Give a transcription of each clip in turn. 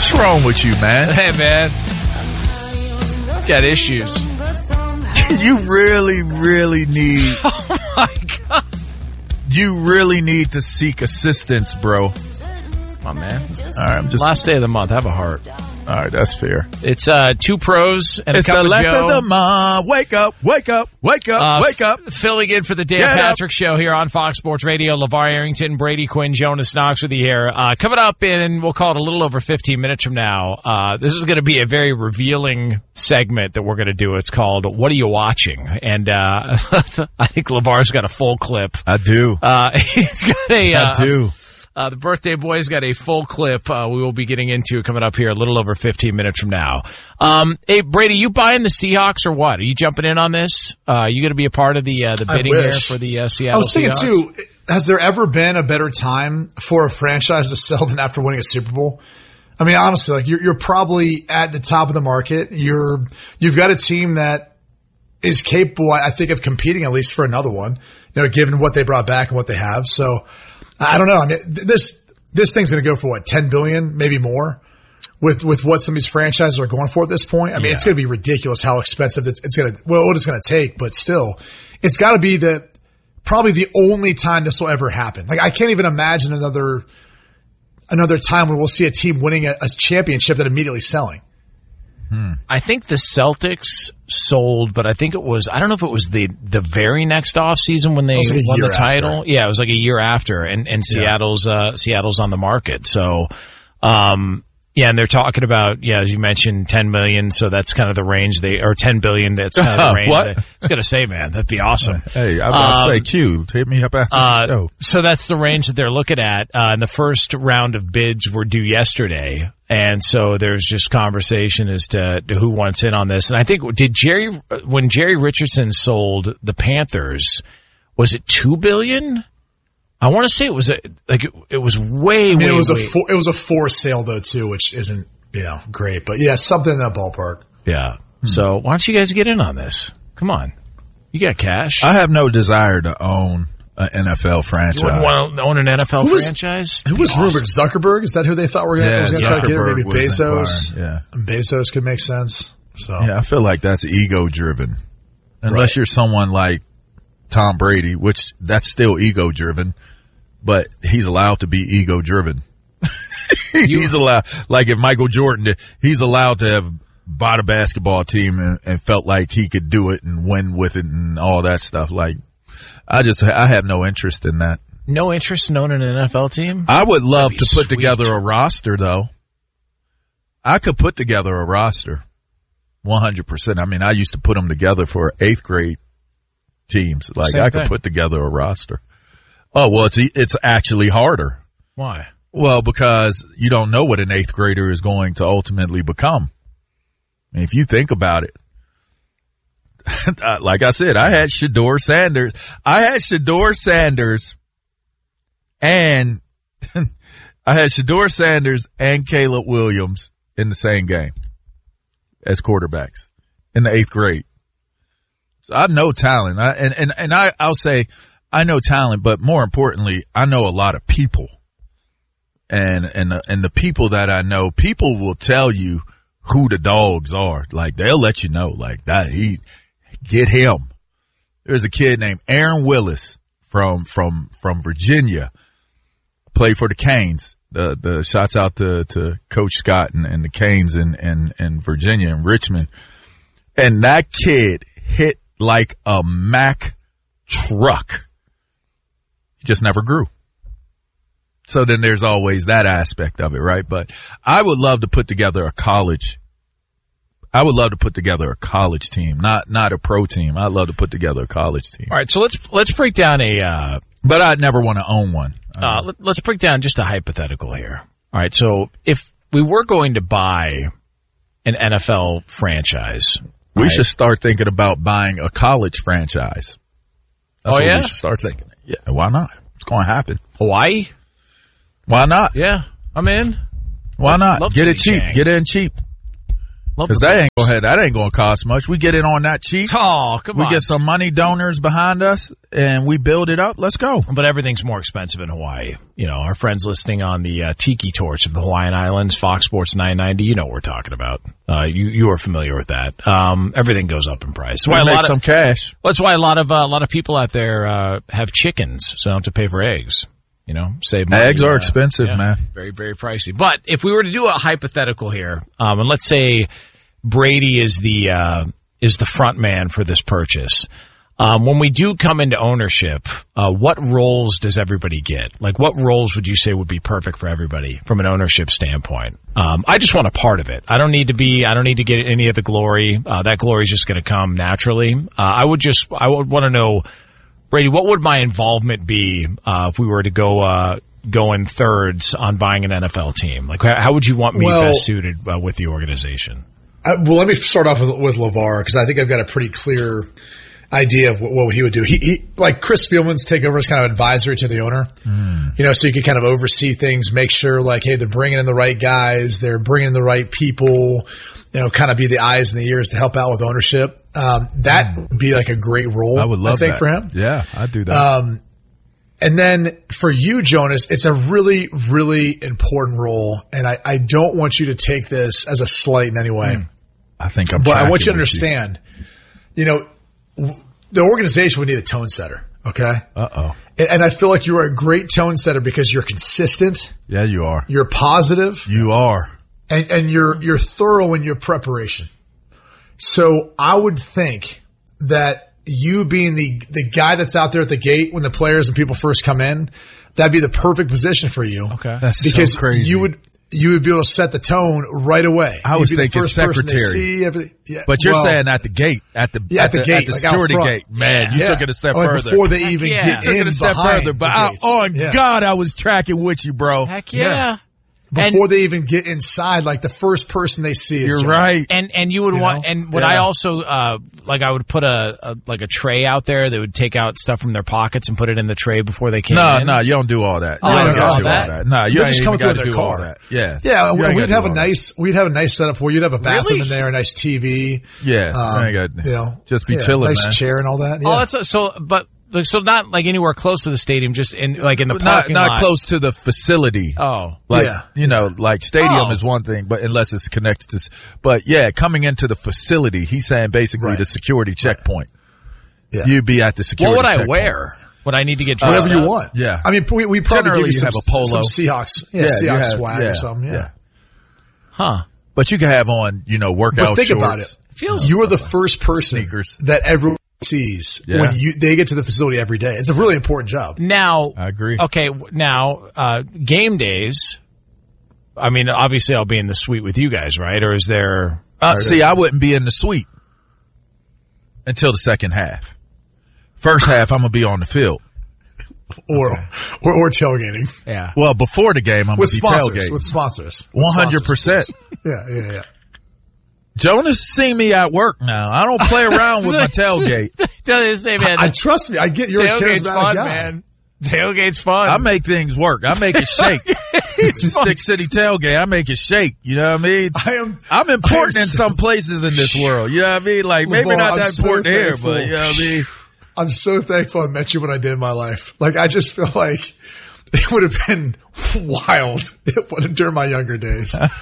What's wrong with you, man? Hey, man. Got issues. You really need... Oh, my God. You really need to seek assistance, bro. Come on, man. All right, I'm just... Last day of the month. Have a heart. All right, that's fair. It's two pros and it's a cup the of last Joe. of the month. Wake up, wake up, wake up, wake up. Filling in for the Dan Patrick Show here on Fox Sports Radio. LeVar Arrington, Brady Quinn, Jonas Knox with you here. Coming up in, we'll call it a little over 15 minutes from now, this is going to be a very revealing segment that we're going to do. It's called What Are You Watching? And I think LeVar's got a full clip. I do. He's got a... I do. The birthday boy's got a full clip we will be getting into coming up here a little over 15 minutes from now. Hey, Brady, you buying the Seahawks or what? Are you jumping in on this? You going to be a part of the bidding here for the Seattle Seahawks? I was thinking, too, has there ever been a better time for a franchise to sell than after winning a Super Bowl? I mean, honestly, like you're probably at the top of the market. You've got a team that is capable, I think, of competing at least for another one, given what they brought back and what they have. So, I don't know. I mean, this thing's going to go for what, $10 billion, maybe more, with what some of these franchises are going for at this point. I mean, It's going to be ridiculous how expensive what it's going to take, but still, it's got to be probably the only time this will ever happen. Like, I can't even imagine another time where we'll see a team winning a championship and immediately selling. I think the Celtics sold, but I think it was, I don't know if it was the very next offseason when they won the title. After. Yeah, it was like a year after, and Seattle's on the market. So, and they're talking about, as you mentioned, $10 million. So that's kind of the range or $10 billion. That's kind of the range. What? I was going to say, man, that'd be awesome. Hey, I'm going to say, Q, hit me up after the show. So that's the range that they're looking at. And the first round of bids were due yesterday. And so there's just conversation as to who wants in on this. And I think, when Jerry Richardson sold the Panthers, was it $2 billion? I want to say it was it was way. It was a forced sale though too, which isn't great, but yeah, something in that ballpark. Yeah. So why don't you guys get in on this? Come on, you got cash. I have no desire to own an NFL franchise. You wouldn't want to own an NFL franchise? Who was rumored? Zuckerberg? Is that who they thought were going to try to get it? Maybe Bezos. Yeah, and Bezos could make sense. So yeah, I feel like that's ego driven, unless you're someone like Tom Brady, which that's still ego driven. But he's allowed to be ego driven. He's allowed, like if Michael Jordan did, he's allowed to have bought a basketball team and felt like he could do it and win with it and all that stuff. Like, I have no interest in that. No interest in owning an NFL team? I would love to put together a roster though. I could put together a roster. 100%. I mean, I used to put them together for 8th grade teams. Like Same I thing. could put together a roster. Oh, well, it's actually harder. Why? Well, because you don't know what an 8th grader is going to ultimately become. I mean, if you think about it, like I said, I had Shedeur Sanders and I had Shedeur Sanders and Caleb Williams in the same game as quarterbacks in the 8th grade. So I know talent. I'll say, I know talent, but more importantly, I know a lot of people. And the people that I know, people will tell you who the dogs are. Like they'll let you know, like that get him. There's a kid named Aaron Willis from Virginia, played for the Canes. The shots out to Coach Scott and the Canes in Virginia and Richmond. And that kid hit like a Mack truck. Just never grew. So then there's always that aspect of it, right? But I would love to put together a college team, not a pro team. I'd love to put together a college team. All right, so let's break down but I'd never want to own one. Let's break down just a hypothetical here. All right, so if we were going to buy an NFL franchise, we should start thinking about buying a college franchise. That's what we should start thinking. Yeah, why not? It's going to happen. Hawaii? Why not? Yeah, I'm in. Why not? Get it cheap. Get in cheap. Because that ain't going to cost much. We get in on that cheap. Oh, come on. We get some money donors behind us and we build it up. Let's go. But everything's more expensive in Hawaii. You know, our friends listening on the Tiki Torch of the Hawaiian Islands, Fox Sports 990, you know what we're talking about. You are familiar with that. Everything goes up in price. We make some cash. That's why a lot of people out there have chickens, so they don't have to pay for eggs. You know, save money. Eggs are expensive, man. Very, very pricey. But if we were to do a hypothetical here, and let's say Brady is the front man for this purchase, when we do come into ownership, what roles does everybody get? Like, what roles would you say would be perfect for everybody from an ownership standpoint? I just want a part of it. I don't need to get any of the glory. That glory is just going to come naturally. I would want to know, Brady, what would my involvement be if we were to go in thirds on buying an NFL team? Like, how would you want me best suited with the organization? Well, let me start off with LeVar, because I think I've got a pretty clear idea of what he would do. He like Chris Spielman's take over as kind of advisory to the owner, you know, so you can kind of oversee things, make sure like, hey, they're bringing in the right guys, they're bringing in the right people, you know, kind of be the eyes and the ears to help out with ownership. That would be like a great role. I would love that for him. Yeah, I'd do that. And then for you, Jonas, it's a really, really important role. And I don't want you to take this as a slight in any way. I think But I want you to understand, you know, the organization would need a tone setter. Okay. And I feel like you are a great tone setter because you're consistent. Yeah, you are. You're positive. You are. And you're thorough in your preparation. So I would think that you being the guy that's out there at the gate when the players and people first come in, that'd be the perfect position for you. Okay. That's because so crazy. You would be able to set the tone right away. I was thinking secretary. But you're saying at the gate, at the security gate. Man, you took it a step further. Before they even get in, a step further. But God, I was tracking with you, bro. Heck yeah. Before they even get inside, like the first person they see is You're right. And you would want, and would I also, like I would put a tray out there that would take out stuff from their pockets and put it in the tray before they came in? No, you don't do all that. You don't do all that? No, you just come through their car. All that. Yeah. Yeah, we'd have a nice setup for you. You'd have a bathroom in there, a nice TV. Yeah. You know, just be chilling, nice man. chair and all that. Yeah. Oh, that's so not like anywhere close to the stadium, just in the parking lot. Not close to the facility. Oh, you know, like stadium is one thing, but unless it's connected to. But yeah, coming into the facility, he's saying basically the security checkpoint. Yeah. You'd be at the security. What would checkpoint. I wear? Would I need to get dressed whatever you want? Yeah, I mean, we probably generally give you have a polo, some Seahawks, Seahawks swag or something. Yeah. Huh. But you can have on, you know, workout think shorts. About it. You are the first person sneakers that everyone sees when they get to the facility every day. It's a really important job. Now, I agree. Okay, now game days. I mean, obviously, I'll be in the suite with you guys, right? Or is there? I wouldn't be in the suite until the second half. First half, I'm gonna be on the field, or tailgating. Yeah. Well, before the game, I'm gonna be tailgating with sponsors. 100%. Yeah. Jonas seen me at work now. I don't play around with my tailgate. I trust me. I get your charismatic fun, guy. Man. Tailgate's fun. I make things work. I make it shake. It's a Stick City tailgate. I make it shake. You know what I mean? I'm important in some places in this world. You know what I mean? Like maybe not that important here, but you know what I mean? I'm so thankful I met you when I did in my life. Like I just feel like it would have been wild during my younger days. And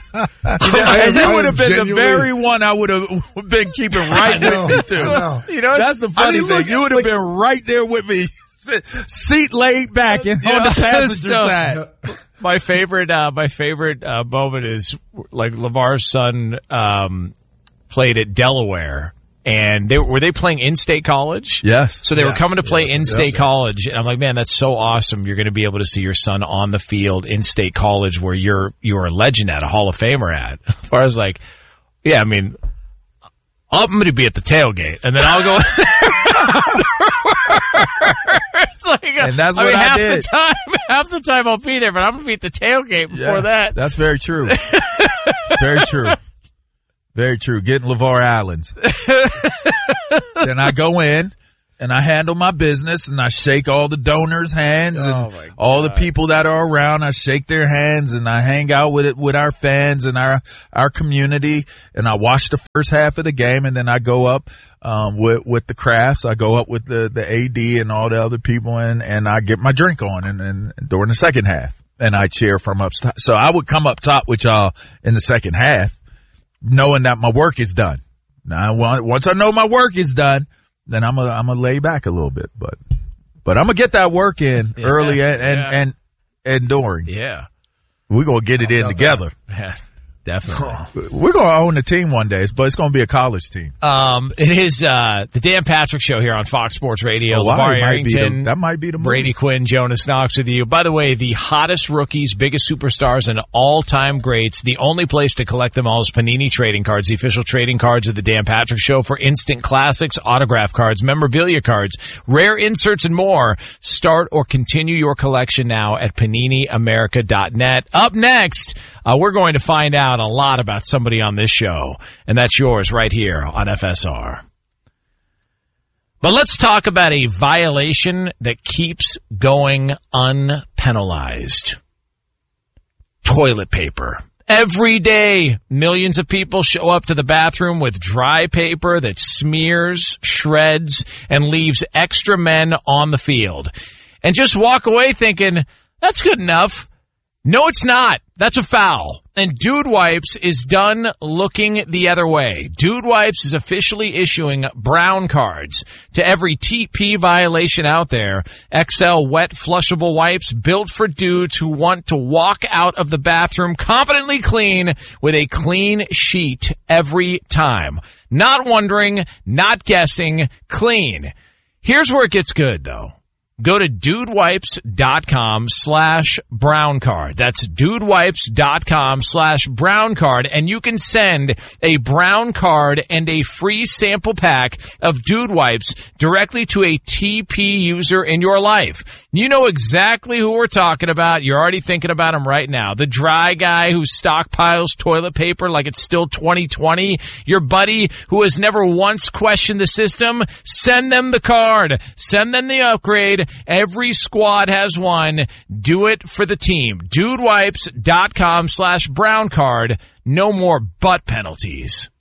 you would have been the very one I would have been keeping right with me too. You know, that's the funny thing. You would have been right there with me, seat laid back and on the passenger side. My favorite moment is like LeVar's son played at Delaware. And were they playing in-state college? Yes. So they were coming to play in-state college. And I'm like, man, that's so awesome. You're going to be able to see your son on the field in-state college where you're a legend at, a Hall of Famer at. As far as like, yeah, I mean, I'm going to be at the tailgate and then I'll go. It's like, and that's what I did. Half the time I'll be there, but I'm going to be at the tailgate before that. That's very true. Very true. Very true. Getting LeVar Allens. Then I go in and I handle my business, and I shake all the donors' hands and all the people that are around. I shake their hands, and I hang out with our fans and our community, and I watch the first half of the game, and then I go up with the crafts. I go up with the AD and all the other people, and I get my drink on and during the second half, and I cheer from up top. So I would come up top with y'all in the second half, knowing that my work is done. Now, once I know my work is done, then I'm gonna lay back a little bit, but I'm gonna get that work in early and during. Yeah. We're gonna get it in together. Yeah. Definitely. We're going to own a team one day, but it's going to be a college team. It is the Dan Patrick Show here on Fox Sports Radio. LeVar Arrington, that might be the move. Brady Quinn, Jonas Knox with you. By the way, the hottest rookies, biggest superstars, and all-time greats, the only place to collect them all is Panini Trading Cards, the official trading cards of the Dan Patrick Show for instant classics, autograph cards, memorabilia cards, rare inserts, and more. Start or continue your collection now at PaniniAmerica.net. Up next, we're going to find out a lot about somebody on this show, and that's yours right here on FSR. But let's talk about a violation that keeps going unpenalized. Toilet paper. Every day, millions of people show up to the bathroom with dry paper that smears, shreds, and leaves extra men on the field. And just walk away thinking, that's good enough. No, it's not. That's a foul. And Dude Wipes is done looking the other way. Dude Wipes is officially issuing brown cards to every TP violation out there. XL wet flushable wipes built for dudes who want to walk out of the bathroom confidently clean with a clean sheet every time. Not wondering, not guessing, clean. Here's where it gets good, though. Go to dudewipes.com/brown card. That's dudewipes.com/brown card, and you can send a brown card and a free sample pack of Dude Wipes directly to a TP user in your life. You know exactly who we're talking about. You're already thinking about him right now. The dry guy who stockpiles toilet paper like it's still 2020. Your buddy who has never once questioned the system. Send them the card. Send them the upgrade. Every squad has one. Do it for the team. Dudewipes.com/brown card. No more butt penalties.